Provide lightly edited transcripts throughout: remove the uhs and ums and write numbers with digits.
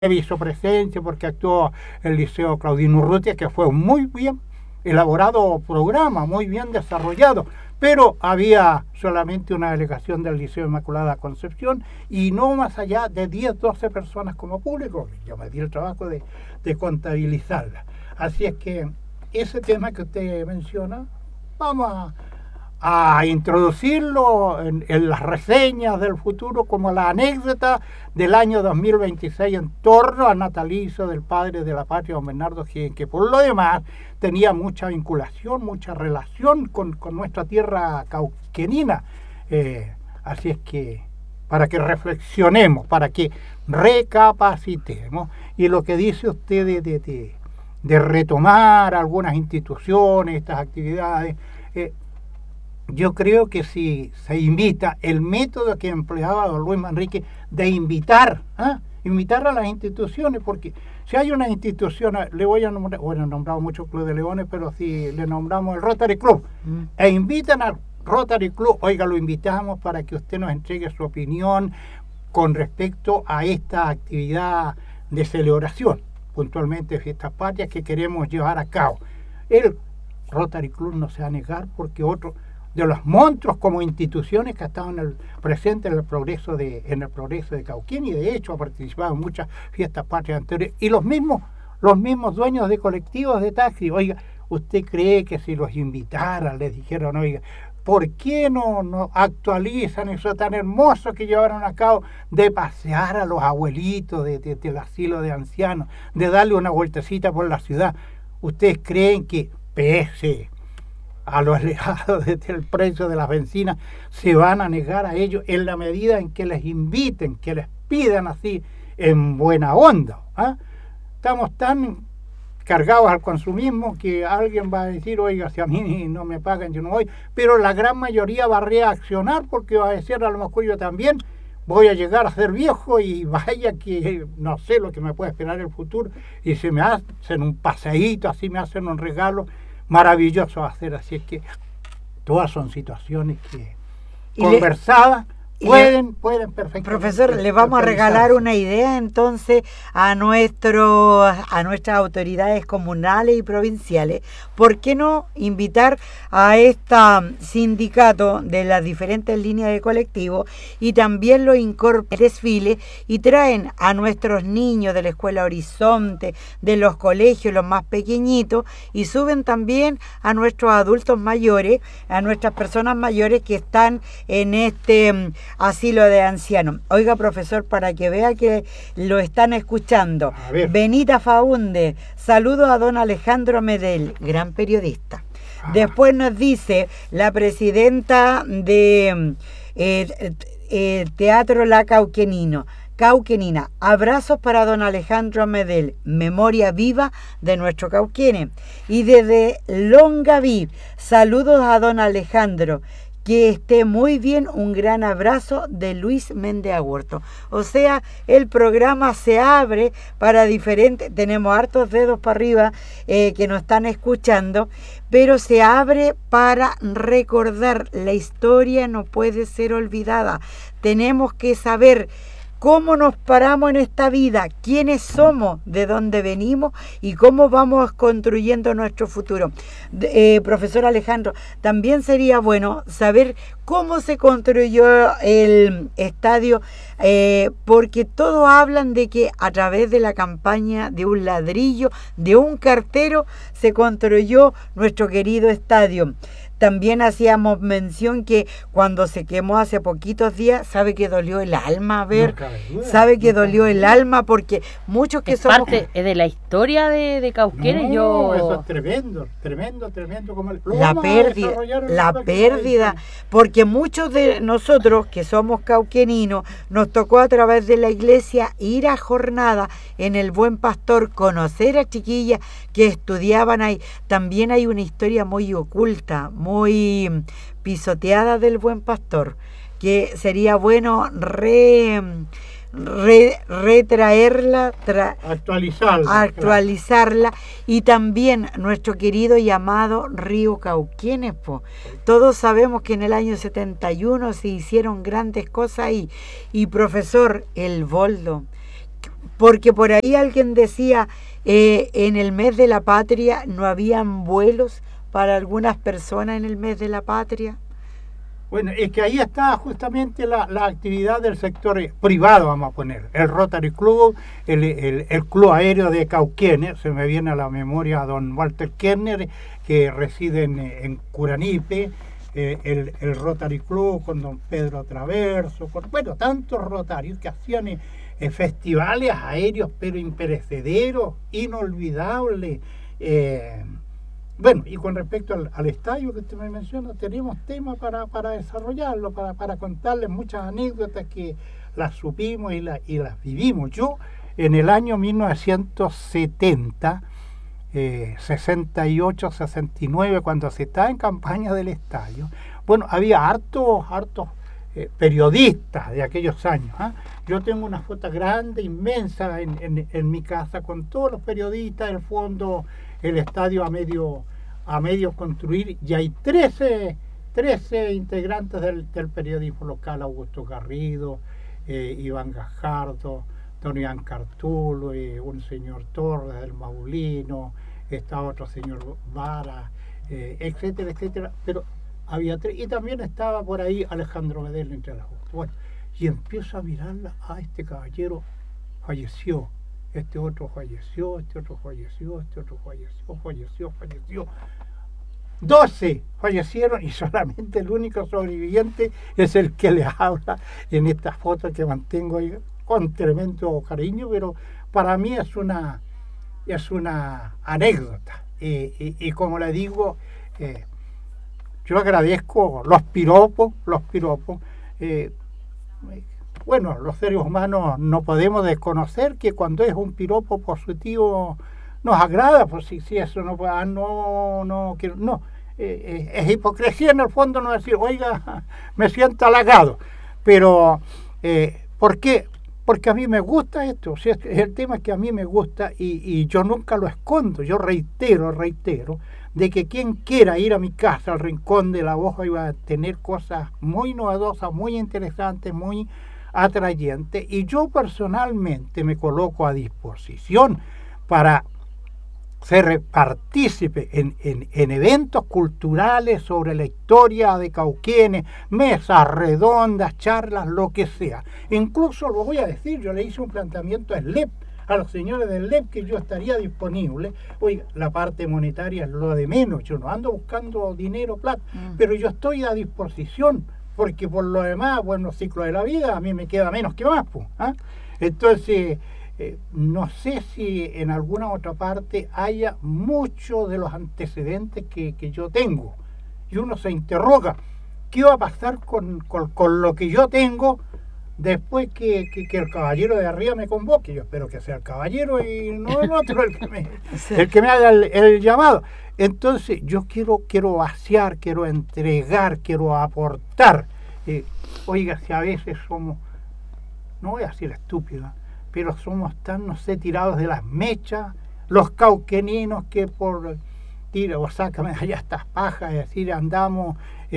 hizo presencia porque actuó el Liceo Claudino Urrutia, que fue un muy bien elaborado programa, muy bien desarrollado, pero había solamente una delegación del Liceo Inmaculada Concepción y no más allá de 10, 12 personas como público. Yo me di el trabajo de contabilizarla. Así es que ese tema que usted menciona, vamos a introducirlo en las reseñas del futuro como la anécdota del año 2026 en torno al natalicio del padre de la patria, don Bernardo Higgins, que por lo demás tenía mucha vinculación, mucha relación con nuestra tierra cauquenina. Así es que para que reflexionemos, para que recapacitemos. Y lo que dice usted de retomar algunas instituciones, estas actividades, yo creo que si se invita el método que empleaba don Luis Manrique de invitar a las instituciones, porque si hay una institución, le voy a nombrar, bueno, he nombrado mucho Club de Leones, pero si le nombramos el Rotary Club, e invitan al Rotary Club, oiga, lo invitamos para que usted nos entregue su opinión con respecto a esta actividad de celebración, puntualmente Fiestas Patrias, que queremos llevar a cabo. El Rotary Club no se va a negar porque otro de los monstruos como instituciones que ha estado presentes en el progreso de Cauquén, y de hecho ha participado en muchas fiestas patrias anteriores, y los mismos dueños de colectivos de taxi. Oiga, ¿usted cree que si los invitaran, les dijeron, oiga, ¿por qué no actualizan eso tan hermoso que llevaron a cabo de pasear a los abuelitos del asilo de ancianos, de darle una vueltecita por la ciudad? ¿Ustedes creen que pese a lo elevado del precio de las bencinas se van a negar a ello en la medida en que les inviten, que les pidan así en buena onda? Estamos tan cargados al consumismo que alguien va a decir, oiga, si a mí no me pagan yo no voy, pero la gran mayoría va a reaccionar porque va a decir, a lo mejor yo también voy a llegar a ser viejo y vaya que no sé lo que me puede esperar el futuro, y si me hacen un paseíto, así me hacen un regalo, maravilloso hacer. Así es que todas son situaciones que conversadas pueden perfectamente. Profesor, le vamos a regalar una idea entonces a nuestras autoridades comunales y provinciales. ¿Por qué no invitar a este sindicato de las diferentes líneas de colectivo y también lo incorporan al desfile y traen a nuestros niños de la Escuela Horizonte, de los colegios, los más pequeñitos, y suben también a nuestros adultos mayores, a nuestras personas mayores que están en este asilo de ancianos? Oiga, profesor, para que vea que lo están escuchando. Benita Faunde, saludos a don Alejandro Medel, gran periodista. Después nos dice la presidenta de Teatro La Cauquenina, abrazos para don Alejandro Medel, memoria viva de nuestro Cauquenes. Y desde Longaví, saludos a don Alejandro, que esté muy bien, un gran abrazo de Luis Méndez Agurto. O sea, el programa se abre para diferentes, tenemos hartos dedos para arriba que nos están escuchando, pero se abre para recordar, la historia no puede ser olvidada, tenemos que saber cómo nos paramos en esta vida, quiénes somos, de dónde venimos y cómo vamos construyendo nuestro futuro. Profesor Alejandro, también sería bueno saber cómo se construyó el estadio, porque todos hablan de que a través de la campaña de un ladrillo, de un cartero, se construyó nuestro querido estadio. También hacíamos mención que cuando se quemó hace poquitos días, sabe que dolió el alma, sabe que dolió el alma, porque muchos que somos... parte de la historia de Cauquenes. Eso es tremendo, como la pérdida, porque muchos de nosotros que somos cauqueninos, nos tocó a través de la iglesia ir a jornada en el Buen Pastor, conocer a chiquillas que estudiaban ahí. También hay una historia muy oculta, muy pisoteada del Buen Pastor, que sería bueno retraerla, actualizarla, y también nuestro querido y amado río Cauquenes. Todos sabemos que en el año 71 se hicieron grandes cosas ahí, y profesor, el boldo, porque por ahí alguien decía, en el mes de la patria no habían vuelos para algunas personas en el mes de la patria. Bueno, es que ahí está justamente la actividad del sector privado, vamos a poner. El Rotary Club, el Club Aéreo de Cauquenes, se me viene a la memoria a don Walter Kerner, que reside en Curanipe, el Rotary Club con don Pedro Traverso, bueno, tantos rotarios que hacían festivales aéreos, pero imperecederos, inolvidables. Bueno, y con respecto al estadio que usted me menciona, tenemos temas para desarrollarlo, para contarles muchas anécdotas que las supimos y las vivimos. Yo, en el año 1970, 68, 69, cuando se estaba en campaña del estadio, bueno, había hartos periodistas de aquellos años. Yo tengo una foto grande, inmensa, en mi casa, con todos los periodistas del fondo, el estadio a medio construir, y hay 13 integrantes del periodismo local: Augusto Garrido, Iván Gajardo, don Iván Cartulo, un señor Torres del Maulino, está otro señor Vara, etcétera, etcétera, pero había 3, y también estaba por ahí Alejandro Medel entre las otras. Bueno, y empiezo a mirarla, este caballero falleció, este otro falleció, este otro falleció, este otro falleció. 12 fallecieron y solamente el único sobreviviente es el que le habla en esta foto que mantengo ahí con tremendo cariño, pero para mí es una anécdota. Y como le digo, yo agradezco los piropos. Bueno, los seres humanos no podemos desconocer que cuando es un piropo positivo nos agrada, pues si eso no quiero, no, es hipocresía en el fondo no decir, oiga, me siento halagado, pero ¿por qué? Porque a mí me gusta esto, o sea, el tema es que a mí me gusta y yo nunca lo escondo. Yo reitero de que quien quiera ir a mi casa, al Rincón de la Hoja, iba a tener cosas muy novedosas, muy interesantes, muy atrayentes, y yo personalmente me coloco a disposición para ser partícipe en eventos culturales sobre la historia de Cauquenes, mesas redondas, charlas, lo que sea. Incluso lo voy a decir, yo le hice un planteamiento a SLEP, a los señores del LEP, que yo estaría disponible. Oiga, la parte monetaria es lo de menos, yo no ando buscando dinero, plata, pero yo estoy a disposición, porque por lo demás, bueno, ciclo de la vida, a mí me queda menos que más, pues, Entonces, no sé si en alguna otra parte haya muchos de los antecedentes que yo tengo. Y uno se interroga, ¿qué va a pasar con lo que yo tengo después que el caballero de arriba me convoque? Yo espero que sea el caballero y no el otro el que me haga el llamado. Entonces, yo quiero vaciar, quiero entregar, quiero aportar. Oiga, si a veces somos, no voy a decir estúpidos, pero somos tan, no sé, tirados de las mechas, los cauqueninos, que por tira o sácame allá estas pajas, es decir, andamos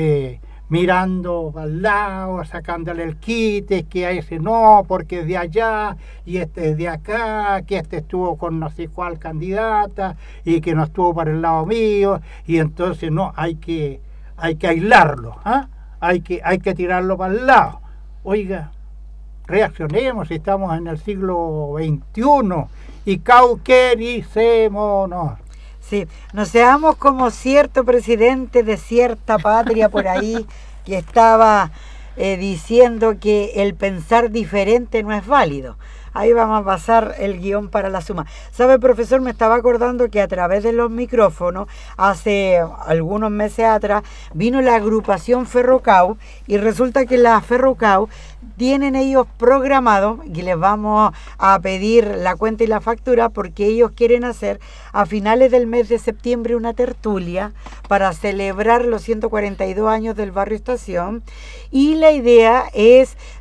mirando al lado, sacándole el quite, que a ese no, porque es de allá, y este es de acá, que este estuvo con no sé cuál candidata, y que no estuvo para el lado mío, y entonces no, hay que aislarlo, hay que tirarlo para el lado. Oiga, reaccionemos, estamos en el siglo XXI y cauquenicémonos. Sí, no seamos como cierto presidente de cierta patria por ahí que estaba diciendo que el pensar diferente no es válido. Ahí vamos a pasar el guión para la suma. ¿Sabe, profesor? Me estaba acordando que a través de los micrófonos, hace algunos meses atrás, vino la agrupación Ferrocau, y resulta que la Ferrocau tienen ellos programado, y les vamos a pedir la cuenta y la factura, porque ellos quieren hacer a finales del mes de septiembre una tertulia para celebrar los 142 años del barrio Estación, y la idea es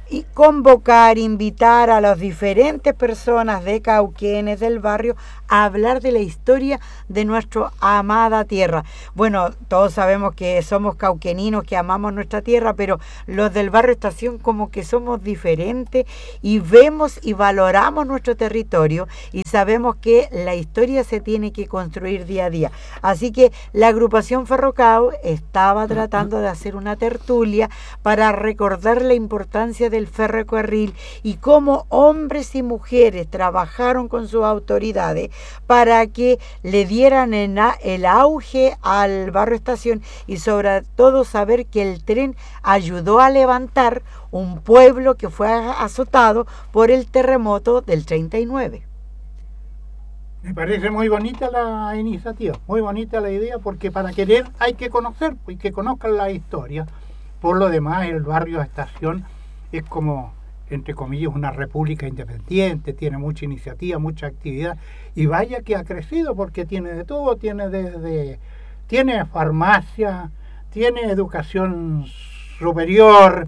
y convocar, invitar a las diferentes personas de Cauquenes, del barrio, a hablar de la historia de nuestra amada tierra. Bueno, todos sabemos que somos cauqueninos, que amamos nuestra tierra, pero los del barrio Estación como que somos diferentes y vemos y valoramos nuestro territorio y sabemos que la historia se tiene que construir día a día. Así que la agrupación Ferrocao estaba tratando de hacer una tertulia para recordar la importancia del ferrocarril y cómo hombres y mujeres trabajaron con sus autoridades para que le dieran el auge al barrio Estación y sobre todo saber que el tren ayudó a levantar un pueblo que fue azotado por el terremoto del 39. Me parece muy bonita la iniciativa, muy bonita la idea, porque para querer hay que conocer, y que conozcan la historia. Por lo demás, el barrio Estación es como, entre comillas, una república independiente, tiene mucha iniciativa, mucha actividad, y vaya que ha crecido, porque tiene de todo, tiene farmacia, tiene educación superior,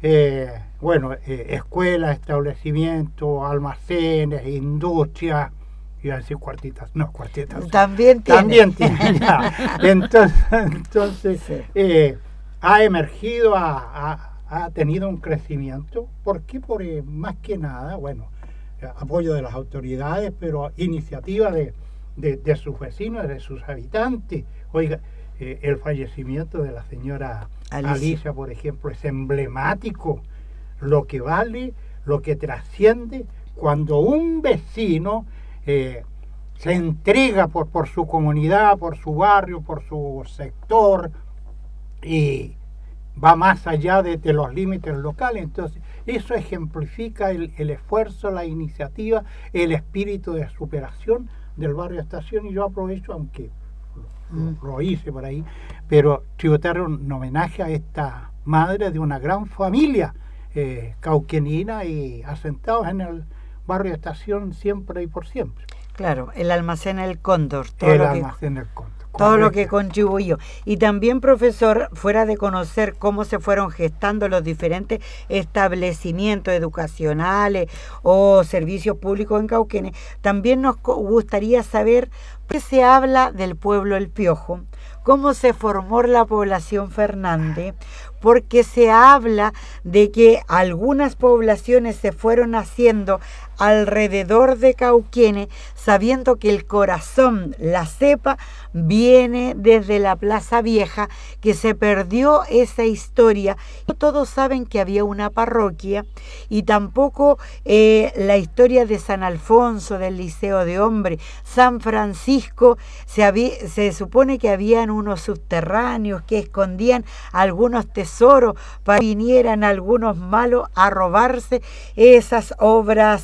escuelas, establecimientos, almacenes, industrias. Iba a decir cuartitas, no, cuartitas. También tiene, ya. Entonces sí. Ha emergido, ha tenido un crecimiento. ¿Por qué? Por más que nada, apoyo de las autoridades, pero iniciativa de sus vecinos, de sus habitantes. Oiga, el fallecimiento de la señora Alicia, por ejemplo, es emblemático. Lo que vale, lo que trasciende cuando un vecino se entrega por su comunidad, por su barrio, por su sector, y va más allá de los límites locales. Entonces, eso ejemplifica el esfuerzo, la iniciativa, el espíritu de superación del barrio Estación. Y yo aprovecho, aunque lo hice por ahí, pero tributar un homenaje a esta madre de una gran familia cauquenina y asentados en el barrio Estación siempre y por siempre. Claro, el almacén El Cóndor. Todo lo que contribuyó. Y también, profesor, fuera de conocer cómo se fueron gestando los diferentes establecimientos educacionales o servicios públicos en Cauquenes, también nos gustaría saber qué se habla del pueblo El Piojo, cómo se formó la población Fernández, porque se habla de que algunas poblaciones se fueron haciendo alrededor de Cauquenes, sabiendo que el corazón, la cepa, viene desde la Plaza Vieja, que se perdió esa historia. No todos saben que había una parroquia, y tampoco la historia de San Alfonso, del Liceo de Hombres, San Francisco. Se supone que habían unos subterráneos que escondían algunos tesoros para que vinieran algunos malos a robarse esas obras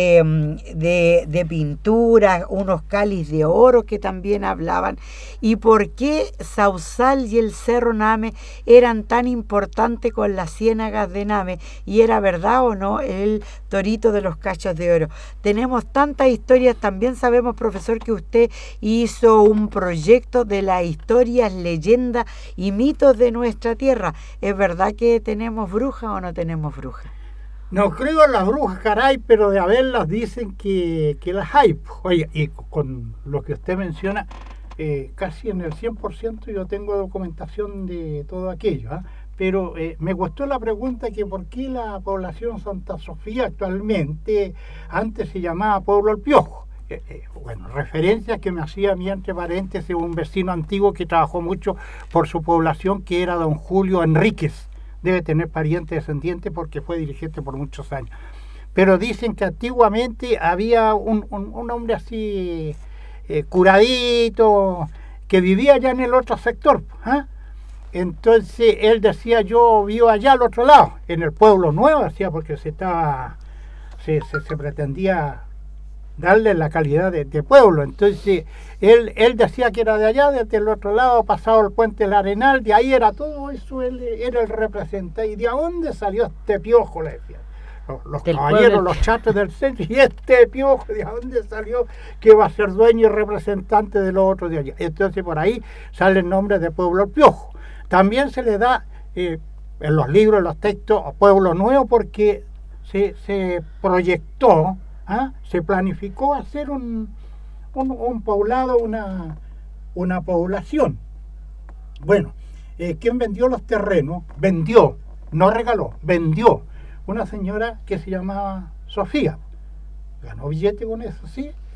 de pintura, unos cáliz de oro que también hablaban. ¿Y por qué Sausal y el Cerro Name eran tan importantes con las ciénagas de Name? ¿Y era verdad o no el torito de los cachos de oro? Tenemos tantas historias. También sabemos, profesor, que usted hizo un proyecto de las historias, leyendas y mitos de nuestra tierra. ¿Es verdad que tenemos brujas o no tenemos brujas? No creo en las brujas, caray, pero de haberlas dicen que las hay. Oye, y con lo que usted menciona, casi en el 100% yo tengo documentación de todo aquello, ¿eh? Pero me gustó la pregunta que por qué la población Santa Sofía actualmente, antes se llamaba Pueblo El Piojo. Referencias que me hacía a mí, entre paréntesis, un vecino antiguo que trabajó mucho por su población, que era don Julio Enríquez. Debe tener pariente descendiente porque fue dirigente por muchos años. Pero dicen que antiguamente había un hombre así, curadito, que vivía allá en el otro sector. Entonces él decía, yo vivo allá al otro lado, en el pueblo nuevo, decía, porque se pretendía darle la calidad de pueblo. Entonces él decía que era de allá, desde el otro lado, pasado el puente del Arenal, de ahí era todo eso, él era el representante. ¿Y de dónde salió este piojo? Le decía los caballeros, pueblo, los chatos del centro, y este piojo, ¿de dónde salió que va a ser dueño y representante de los otros de allá? Entonces por ahí sale el nombre de Pueblo El Piojo. También se le da en los libros, en los textos, Pueblo Nuevo, porque se proyectó, se planificó hacer un poblado, una población. Bueno, ¿quién vendió los terrenos? Vendió, no regaló, vendió. Una señora que se llamaba Sofía. Ganó billete con eso, ¿sí?